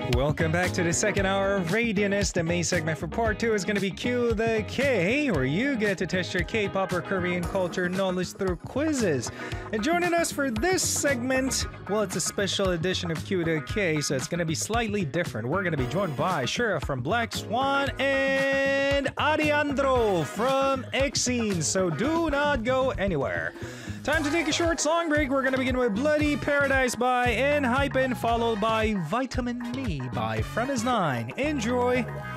Welcome back to the second hour of Radionist. The main segment for part 2 is going to be Q the K, where you get to test your K-pop or Korean culture knowledge through quizzes. And joining us for this segment, well, it's a special edition of Q the K, so it's going to be slightly different. We're going to be joined by Shira from Black Swan and Ariandro from Exene, so do not go anywhere. Time to take a short song break. We're going to begin with Bloody Paradise by ENHYPEN, followed by Vitamin Me by From Is 9. Enjoy!